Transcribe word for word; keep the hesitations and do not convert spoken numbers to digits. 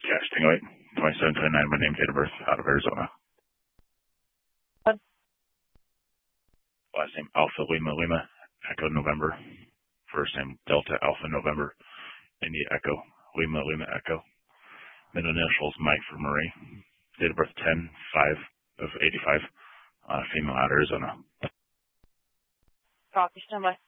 Casting White, twenty-seven twenty-nine, my name, date of birth, out of Arizona. Last name, Alpha Lima Lima, Echo November. First name, Delta Alpha November, India Echo, Lima Lima Echo. Middle initials, Mike for Marie. Date of birth, ten five of eighty-five. Uh, female out of Arizona. Copy, stand by.